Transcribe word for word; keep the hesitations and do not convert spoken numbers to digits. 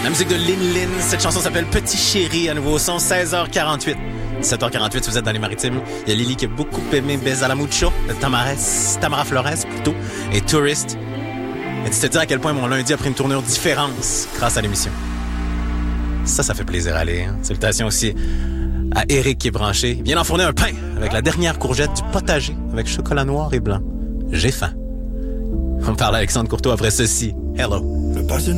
La musique de Lin Lin, cette chanson s'appelle Petit Chéri, à nouveau au son, seize heures quarante-huit. dix-sept heures quarante-huit, vous êtes dans les Maritimes. Il y a Lily qui a beaucoup aimé Besa la Mucho, Tamares, Tamara Flores plutôt, et Tourist. Et tu te dis à quel point mon lundi a pris une tournure différente grâce à l'émission. Ça, ça fait plaisir à aller. Hein? Salutations aussi à Eric qui est branché. Il vient d'enfourner un pain avec la dernière courgette du potager avec chocolat noir et blanc. J'ai faim. On parle à Alexandre Courteau après ceci. Hello.